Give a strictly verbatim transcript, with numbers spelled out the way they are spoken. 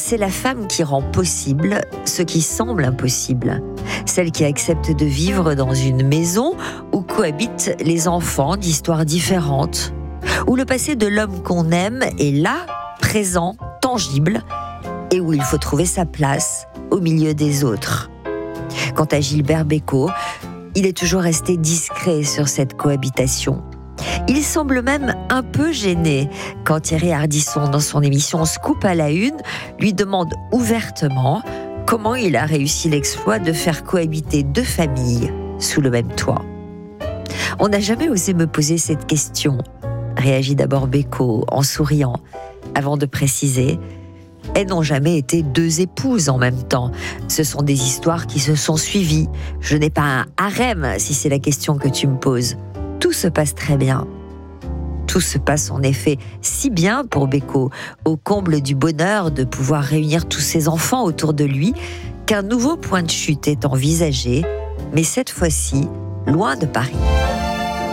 c'est la femme qui rend possible ce qui semble impossible. Celle qui accepte de vivre dans une maison où cohabitent les enfants d'histoires différentes, où le passé de l'homme qu'on aime est là, présent, tangible, et où il faut trouver sa place au milieu des autres. Quant à Gilbert Bécaud, il est toujours resté discret sur cette cohabitation. Il semble même un peu gêné quand Thierry Ardisson, dans son émission Scoop à la Une, lui demande ouvertement comment il a réussi l'exploit de faire cohabiter deux familles sous le même toit. « On n'a jamais osé me poser cette question », réagit d'abord Bécaud en souriant, avant de préciser « Elles n'ont jamais été deux épouses en même temps. Ce sont des histoires qui se sont suivies. Je n'ai pas un harem, si c'est la question que tu me poses. Tout se passe très bien. » Tout se passe en effet si bien pour Bécaud, au comble du bonheur de pouvoir réunir tous ses enfants autour de lui, qu'un nouveau point de chute est envisagé, mais cette fois-ci, loin de Paris.